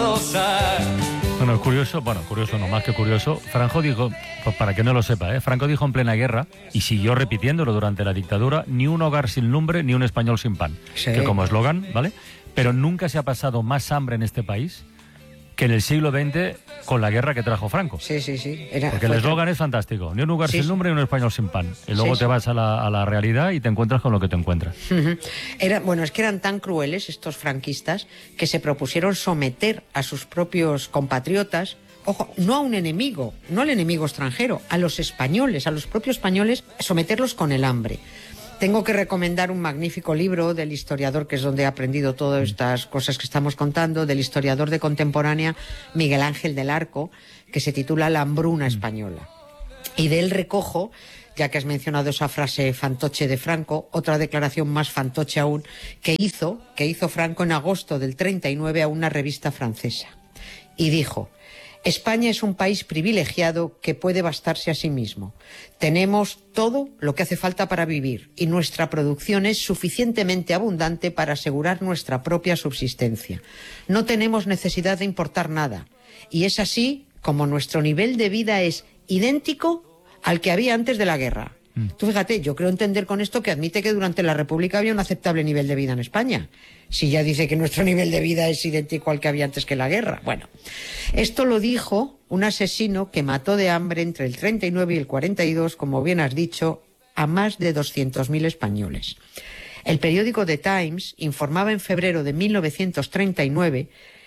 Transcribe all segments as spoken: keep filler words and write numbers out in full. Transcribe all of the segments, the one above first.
rosas. Bueno, curioso, bueno, curioso no, más que curioso. Franco dijo, pues para que no lo sepa, ¿eh? Franco dijo en plena guerra, y siguió repitiéndolo durante la dictadura, ni un hogar sin lumbre, ni un español sin pan. Sí. Que como eslogan, ¿vale? Pero nunca se ha pasado más hambre en este país que en el siglo veinte con la guerra que trajo Franco. Sí, sí, sí. Era, Porque el fue- eslogan es fantástico. Ni un hogar Sí, sin sí. lumbre, ni un español sin pan. Y luego Sí, te sí. vas a la, a la realidad y te encuentras con lo que te encuentras. Ujú. Era, bueno, es que eran tan crueles estos franquistas que se propusieron someter a sus propios compatriotas, ojo, no a un enemigo, no al enemigo extranjero, a los españoles, a los propios españoles, someterlos con el hambre. Tengo que recomendar un magnífico libro del historiador, que es donde he aprendido todas estas cosas que estamos contando, del historiador de contemporánea Miguel Ángel del Arco, que se titula La hambruna española. Y de él recojo, ya que has mencionado esa frase fantoche de Franco, otra declaración más fantoche aún que hizo, que hizo Franco en agosto del treinta y nueve a una revista francesa. Y dijo: España es un país privilegiado que puede bastarse a sí mismo. Tenemos todo lo que hace falta para vivir y nuestra producción es suficientemente abundante para asegurar nuestra propia subsistencia. No tenemos necesidad de importar nada. Y es así como nuestro nivel de vida es idéntico al que había antes de la guerra. Mm. Tú fíjate, yo creo entender con esto que admite que durante la República había un aceptable nivel de vida en España. Si ya dice que nuestro nivel de vida es idéntico al que había antes que la guerra. Bueno, esto lo dijo un asesino que mató de hambre entre el treinta y nueve y el cuarenta y dos, como bien has dicho, a más de doscientos mil españoles. El periódico The Times informaba en febrero de mil novecientos treinta y nueve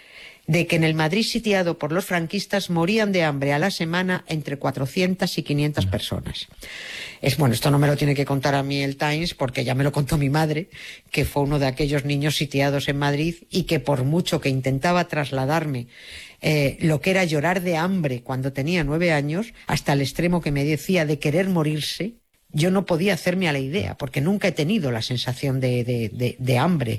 de que en el Madrid sitiado por los franquistas morían de hambre a la semana entre cuatrocientas y quinientas personas. Es bueno, esto no me lo tiene que contar a mí el Times, porque ya me lo contó mi madre, que fue uno de aquellos niños sitiados en Madrid y que por mucho que intentaba trasladarme eh, lo que era llorar de hambre cuando tenía nueve años, hasta el extremo que me decía de querer morirse, yo no podía hacerme a la idea, porque nunca he tenido la sensación de, de, de, de hambre.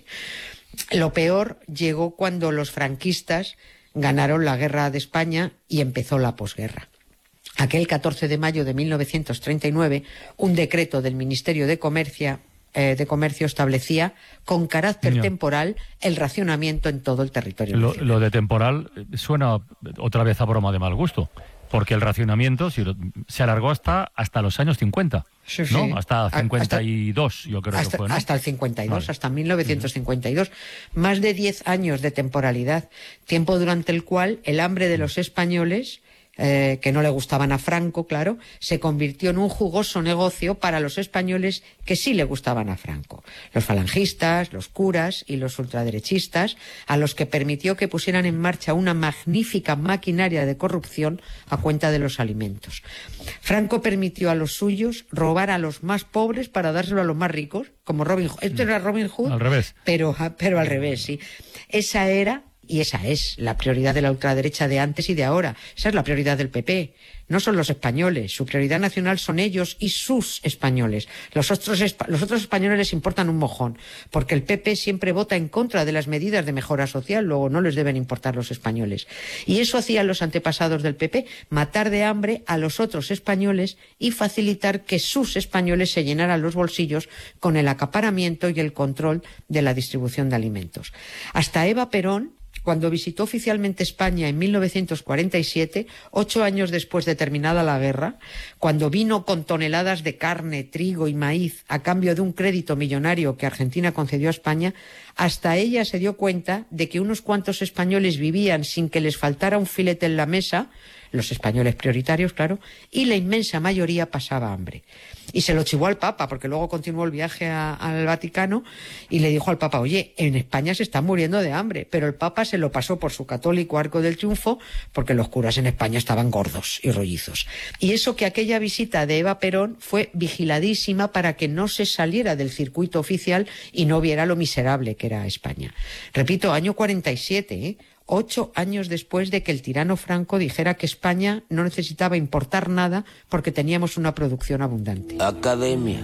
Lo peor llegó cuando los franquistas ganaron la guerra de España y empezó la posguerra. Aquel catorce de mayo de mil novecientos treinta y nueve, un decreto del Ministerio de Comercio, eh, de Comercio establecía con carácter No. temporal el racionamiento en todo el territorio Lo, nacional. lo de temporal suena otra vez a broma de mal gusto. Porque el racionamiento si lo, se alargó hasta, hasta los años cincuenta, Sí, sí. ¿no? Hasta A- cincuenta y dos, yo creo hasta, que fue, ¿no? hasta el cincuenta y dos, Vale. hasta mil novecientos cincuenta y dos. Más de diez años de temporalidad, tiempo durante el cual el hambre de los españoles, eh, que no le gustaban a Franco, claro, se convirtió en un jugoso negocio para los españoles que sí le gustaban a Franco. Los falangistas, los curas y los ultraderechistas, a los que permitió que pusieran en marcha una magnífica maquinaria de corrupción a cuenta de los alimentos. Franco permitió a los suyos robar a los más pobres para dárselo a los más ricos, como Robin Hood. Esto era Robin Hood, Al revés. pero, pero al revés, sí. Esa era, y esa es, la prioridad de la ultraderecha de antes y de ahora. Esa es la prioridad del P P. No son los españoles. Su prioridad nacional son ellos y sus españoles. Los otros, los otros españoles les importan un mojón, porque el P P siempre vota en contra de las medidas de mejora social, luego no les deben importar los españoles. Y eso hacían los antepasados del P P, matar de hambre a los otros españoles y facilitar que sus españoles se llenaran los bolsillos con el acaparamiento y el control de la distribución de alimentos. Hasta Eva Perón, cuando visitó oficialmente España en mil novecientos cuarenta y siete, ocho años después de terminada la guerra, cuando vino con toneladas de carne, trigo y maíz a cambio de un crédito millonario que Argentina concedió a España, hasta ella se dio cuenta de que unos cuantos españoles vivían sin que les faltara un filete en la mesa, los españoles prioritarios, claro, y la inmensa mayoría pasaba hambre. Y se lo chivó al Papa, porque luego continuó el viaje a, al Vaticano y le dijo al Papa: oye, en España se están muriendo de hambre. Pero el Papa se lo pasó por su católico arco del triunfo, porque los curas en España estaban gordos y rollizos. Y eso que aquella visita de Eva Perón fue vigiladísima para que no se saliera del circuito oficial y no viera lo miserable que era España. Repito, año cuarenta y siete, ¿eh? Ocho años después de que el tirano Franco dijera que España no necesitaba importar nada porque teníamos una producción abundante. Academia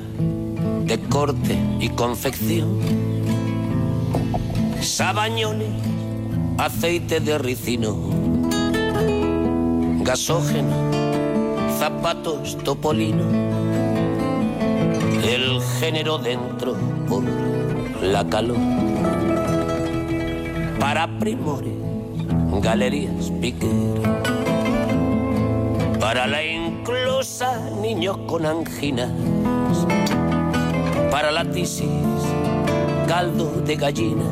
de corte y confección, sabañones, aceite de ricino, gasógeno, zapatos topolino, el género dentro por la calor, para primores Galerías Piquer. Para la inclusa, niños con anginas. Para la tisis, caldo de gallina.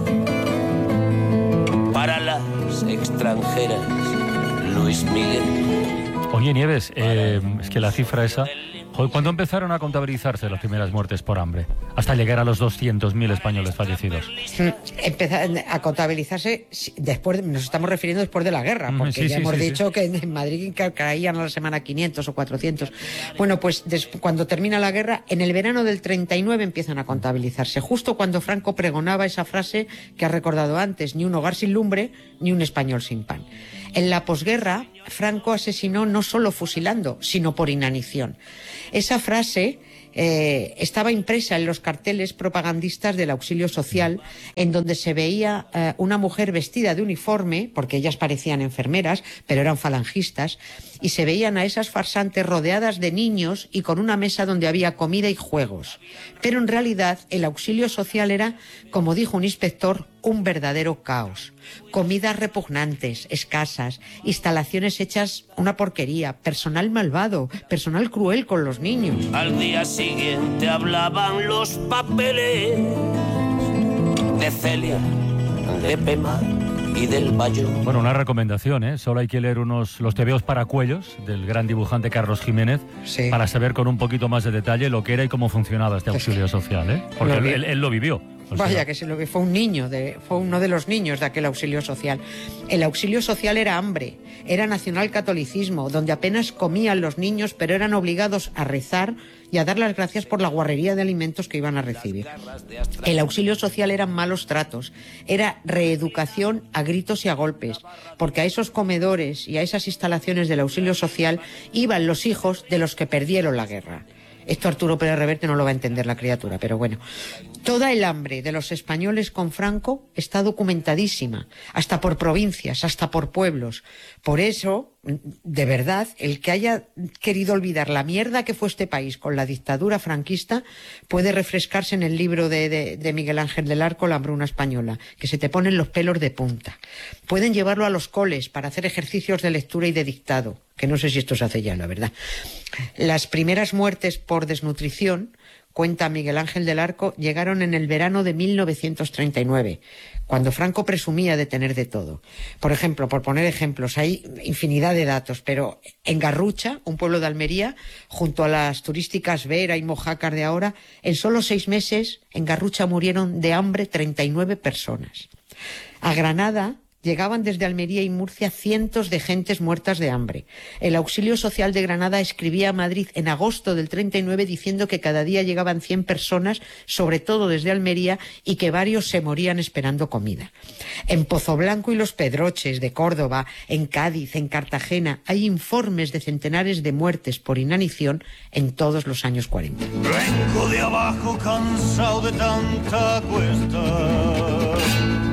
Para las extranjeras, Luis Miguel. Oye, Nieves, eh, es que la cifra esa... Joder, ¿cuándo empezaron a contabilizarse las primeras muertes por hambre? Hasta llegar a los doscientos mil españoles fallecidos. Empezaron a contabilizarse después, nos estamos refiriendo después de la guerra, porque sí, ya sí, hemos sí, dicho sí. que en Madrid caían a la semana quinientos o cuatrocientos. Bueno, pues des, cuando termina la guerra, en el verano del treinta y nueve empiezan a contabilizarse, justo cuando Franco pregonaba esa frase que has recordado antes, ni un hogar sin lumbre, ni un español sin pan. En la posguerra, Franco asesinó no solo fusilando, sino por inanición. Esa frase eh, estaba impresa en los carteles propagandistas del auxilio social, en donde se veía eh, una mujer vestida de uniforme, porque ellas parecían enfermeras, pero eran falangistas, y se veían a esas farsantes rodeadas de niños y con una mesa donde había comida y juegos. Pero en realidad el auxilio social era, como dijo un inspector, un verdadero caos. Comidas repugnantes, escasas, instalaciones hechas una porquería, personal malvado, personal cruel con los niños. Al día siguiente hablaban los papeles de Celia, de Pema y del Bayo. Bueno, una recomendación, ¿eh? Solo hay que leer unos los tebeos para cuellos del gran dibujante Carlos Jiménez, Sí. para saber con un poquito más de detalle lo que era y cómo funcionaba este auxilio social, ¿eh? Porque Lo él, vi. él- él lo vivió. O sea, Vaya, que se lo que fue un niño, de, fue uno de los niños de aquel auxilio social. El auxilio social era hambre, era nacionalcatolicismo, donde apenas comían los niños, pero eran obligados a rezar y a dar las gracias por la guarrería de alimentos que iban a recibir. El auxilio social eran malos tratos, era reeducación a gritos y a golpes, porque a esos comedores y a esas instalaciones del auxilio social iban los hijos de los que perdieron la guerra. Esto Arturo Pérez Reverte no lo va a entender la criatura, pero bueno. Toda el hambre de los españoles con Franco está documentadísima, hasta por provincias, hasta por pueblos. Por eso, de verdad, el que haya querido olvidar la mierda que fue este país con la dictadura franquista puede refrescarse en el libro de, de, de Miguel Ángel del Arco, La hambruna española, que se te ponen los pelos de punta. Pueden llevarlo a los coles para hacer ejercicios de lectura y de dictado, que no sé si esto se hace ya, la verdad. Las primeras muertes por desnutrición, cuenta Miguel Ángel del Arco, llegaron en el verano de mil novecientos treinta y nueve, cuando Franco presumía de tener de todo. Por ejemplo, por poner ejemplos, hay infinidad de datos, pero en Garrucha, un pueblo de Almería, junto a las turísticas Vera y Mojácar de ahora, en solo seis meses en Garrucha murieron de hambre treinta y nueve personas. A Granada llegaban desde Almería y Murcia cientos de gentes muertas de hambre. El auxilio social de Granada escribía a Madrid en agosto del treinta y nueve diciendo que cada día llegaban cien personas, sobre todo desde Almería, y que varios se morían esperando comida. En Pozoblanco y Los Pedroches de Córdoba, en Cádiz, en Cartagena, hay informes de centenares de muertes por inanición en todos los años cuarenta. Vengo de abajo cansado de tanta cuesta.